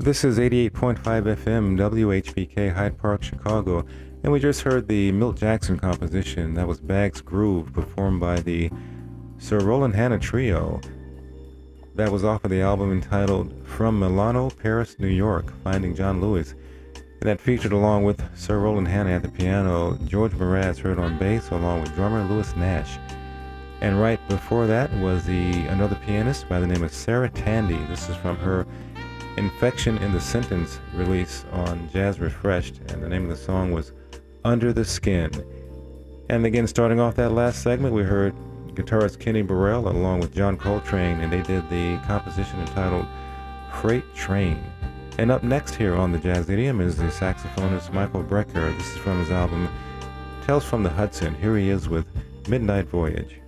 This is 88.5 FM WHBK Hyde Park, Chicago, and we just heard the Milt Jackson composition. That was Bag's Groove, performed by the Sir Roland Hanna Trio. That was off of the album entitled From Milano, Paris, New York, Finding John Lewis. And that featured, along with Sir Roland Hanna at the piano, George Mraz heard on bass, along with drummer Louis Nash. And right before that was another pianist by the name of Sarah Tandy. This is from her Infection in the Sentence release on Jazz Refreshed, and the name of the song was Under the Skin. And again, starting off that last segment, we heard guitarist Kenny Burrell along with John Coltrane, and they did the composition entitled Freight Train. And up next here on the Jazz Idiom is the saxophonist Michael Brecker. This is from his album Tales from the Hudson. Here he is with Midnight Voyage.